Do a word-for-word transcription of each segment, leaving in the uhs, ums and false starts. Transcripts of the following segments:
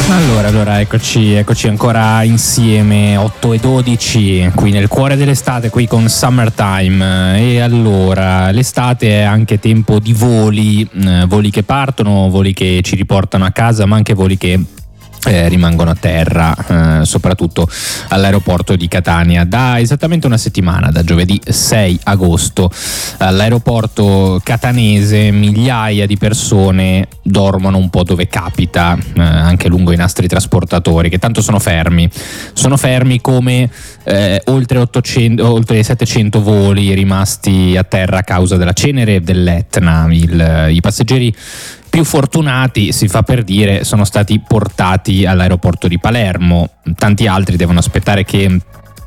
Allora, allora eccoci, eccoci ancora insieme, otto e dodici, qui nel cuore dell'estate, qui con Summertime. E allora, l'estate è anche tempo di voli, eh, voli che partono, voli che ci riportano a casa, ma anche voli che Eh, rimangono a terra, eh, soprattutto all'aeroporto di Catania. Da esattamente una settimana, da giovedì sei agosto, all'aeroporto catanese migliaia di persone dormono un po' dove capita, eh, anche lungo i nastri trasportatori, che tanto sono fermi. Sono fermi come eh, oltre ottocento, oltre settecento voli rimasti a terra a causa della cenere dell'Etna. Il, i passeggeri più fortunati, si fa per dire, sono stati portati all'aeroporto di Palermo. Tanti altri devono aspettare che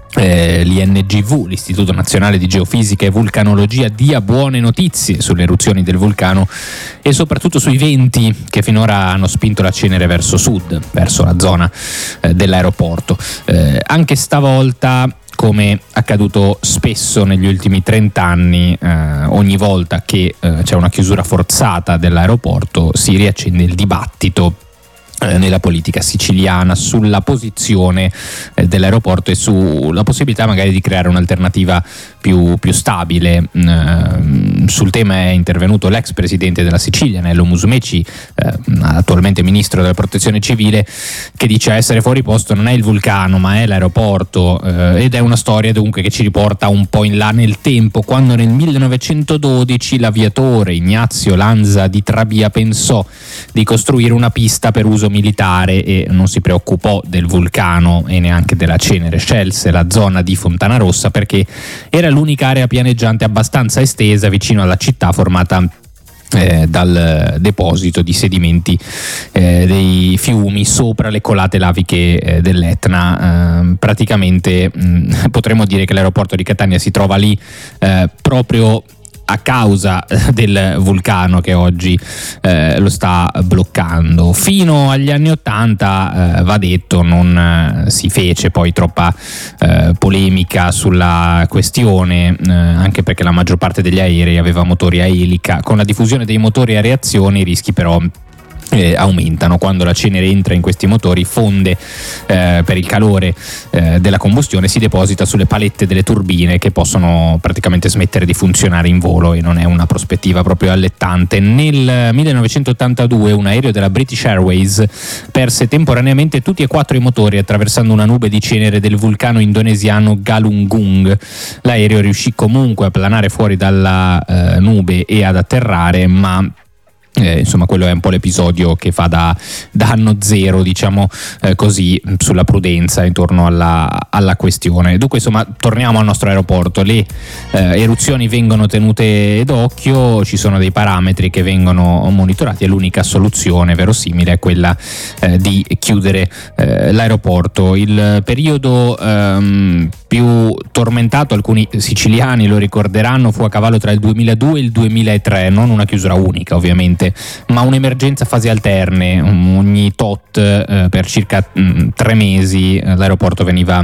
eh, l'I N G V, l'Istituto Nazionale di Geofisica e Vulcanologia, dia buone notizie sulle eruzioni del vulcano e soprattutto sui venti che finora hanno spinto la cenere verso sud, verso la zona eh, dell'aeroporto. Eh, anche stavolta, come accaduto spesso negli ultimi trent'anni, eh, ogni volta che eh, c'è una chiusura forzata dell'aeroporto si riaccende il dibattito eh, nella politica siciliana sulla posizione eh, dell'aeroporto e sulla possibilità magari di creare un'alternativa più, più stabile. Eh, sul tema è intervenuto l'ex presidente della Sicilia, Nello Musumeci, eh, attualmente ministro della protezione civile, che dice: essere fuori posto non è il vulcano ma è l'aeroporto, eh, ed è una storia dunque che ci riporta un po' in là nel tempo, quando nel millenovecentododici l'aviatore Ignazio Lanza di Trabia pensò di costruire una pista per uso militare e non si preoccupò del vulcano e neanche della cenere. Scelse la zona di Fontanarossa perché era l'unica area pianeggiante abbastanza estesa vicino alla città, formata Eh, dal deposito di sedimenti eh, dei fiumi sopra le colate laviche eh, dell'Etna. Eh, praticamente mh, potremmo dire che l'aeroporto di Catania si trova lì eh, proprio a causa del vulcano che oggi eh, lo sta bloccando. Fino agli anni ottanta, eh, va detto, non eh, si fece poi troppa eh, polemica sulla questione, eh, anche perché la maggior parte degli aerei aveva motori a elica. Con la diffusione dei motori a reazione i rischi però Eh, aumentano. Quando la cenere entra in questi motori, fonde eh, per il calore eh, della combustione, si deposita sulle palette delle turbine che possono praticamente smettere di funzionare in volo, e non è una prospettiva proprio allettante. Nel millenovecentottantadue un aereo della British Airways perse temporaneamente tutti e quattro i motori attraversando una nube di cenere del vulcano indonesiano Galunggung. L'aereo riuscì comunque a planare fuori dalla eh, nube e ad atterrare, ma Eh, insomma quello è un po' l'episodio che fa da, da anno zero, diciamo eh, così, sulla prudenza intorno alla, alla questione. Dunque, insomma, torniamo al nostro aeroporto. Le eh, eruzioni vengono tenute d'occhio, ci sono dei parametri che vengono monitorati e l'unica soluzione verosimile è quella eh, di chiudere eh, l'aeroporto. Il periodo ehm, più tormentato, alcuni siciliani lo ricorderanno, fu a cavallo tra il duemiladue e il duemilatré, non una chiusura unica ovviamente, ma un'emergenza a fasi alterne. Ogni tot eh, per circa mh, tre mesi eh, l'aeroporto veniva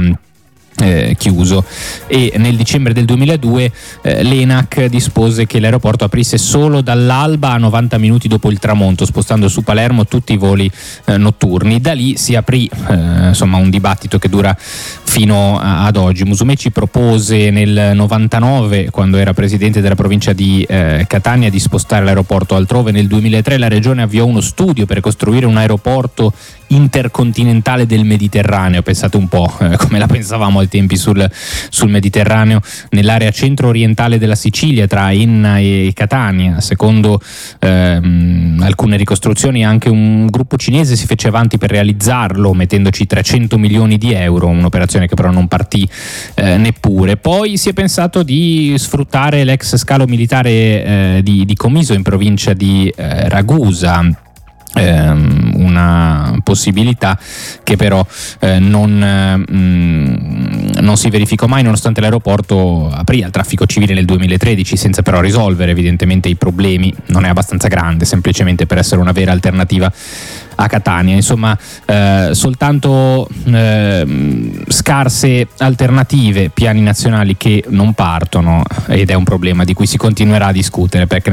Eh, chiuso, e nel dicembre del duemiladue eh, l'ENAC dispose che l'aeroporto aprisse solo dall'alba a novanta minuti dopo il tramonto, spostando su Palermo tutti i voli eh, notturni. Da lì si aprì eh, insomma un dibattito che dura fino a, ad oggi. Musumeci propose nel novantanove, quando era presidente della provincia di eh, Catania, di spostare l'aeroporto altrove. Nel duemilatré la regione avviò uno studio per costruire un aeroporto intercontinentale del Mediterraneo. Pensate un po' eh, come la pensavamo ai tempi sul, sul Mediterraneo, nell'area centro-orientale della Sicilia tra Enna e Catania. Secondo ehm, alcune ricostruzioni anche un gruppo cinese si fece avanti per realizzarlo, mettendoci trecento milioni di euro, un'operazione che però non partì eh, neppure. Poi si è pensato di sfruttare l'ex scalo militare eh, di, di Comiso in provincia di eh, Ragusa, una possibilità che però eh, non, mh, non si verificò mai, nonostante l'aeroporto aprì al traffico civile nel duemilatredici, senza però risolvere evidentemente i problemi. Non è abbastanza grande semplicemente per essere una vera alternativa a Catania. Insomma, eh, soltanto eh, scarse alternative, piani nazionali che non partono, ed è un problema di cui si continuerà a discutere, perché